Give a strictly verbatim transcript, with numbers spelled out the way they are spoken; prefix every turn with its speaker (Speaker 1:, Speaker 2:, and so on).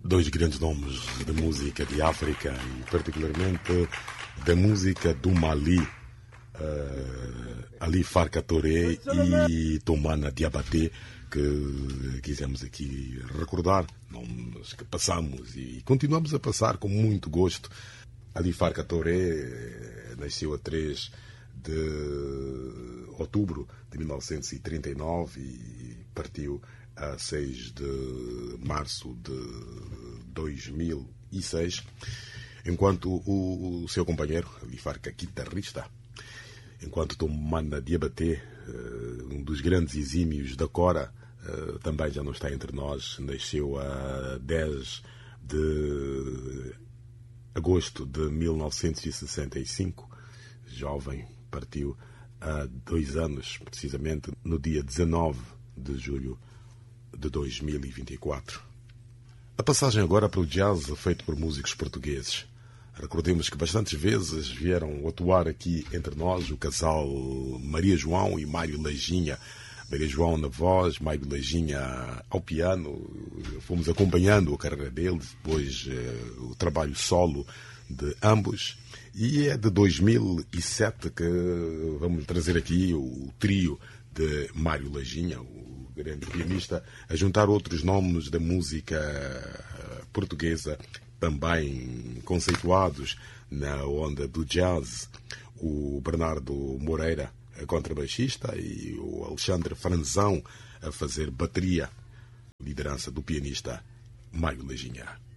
Speaker 1: Dois grandes nomes da música de África e particularmente da música do Mali, uh, Ali Farka Touré e Toumana Diabaté, que quisemos aqui recordar, nomes que passamos e continuamos a passar com muito gosto. Ali Farka Touré nasceu a três de outubro de mil novecentos e trinta e nove e partiu a seis de março de dois mil e seis, enquanto o, o seu companheiro, Ali Farka, guitarrista, enquanto Toumana Diabaté, um dos grandes exímios da Cora, também já não está entre nós, nasceu a dez de agosto de mil novecentos e sessenta e cinco, jovem, partiu há dois anos, precisamente no dia dezanove de julho de dois mil e vinte e quatro. A passagem agora para o jazz feito por músicos portugueses. Recordemos que bastantes vezes vieram atuar aqui entre nós o casal Maria João e Mário Lajinha. Maria João na voz, Mário Lajinha ao piano. Fomos acompanhando a carreira deles, depois eh, o trabalho solo de ambos. E é de dois mil e sete que vamos trazer aqui o trio de Mário Lajinha, o grande pianista, a juntar outros nomes da música portuguesa também conceituados na onda do jazz, o Bernardo Moreira, contrabaixista, e o Alexandre Franzão a fazer bateria, liderança do pianista Mário Lajinha.